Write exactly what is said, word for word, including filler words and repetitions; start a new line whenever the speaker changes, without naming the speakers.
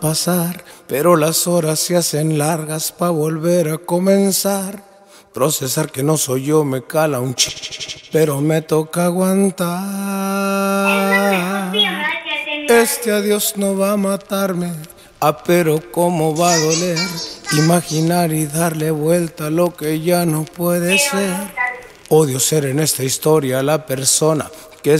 pasar, pero las horas se hacen largas pa' volver a comenzar. Procesar que no soy yo me cala un ch, pero me toca aguantar. Este adiós no va a matarme, ah, pero cómo va a doler. Imaginar y darle vuelta a lo que ya no puede ser. Odio ser en esta historia la persona que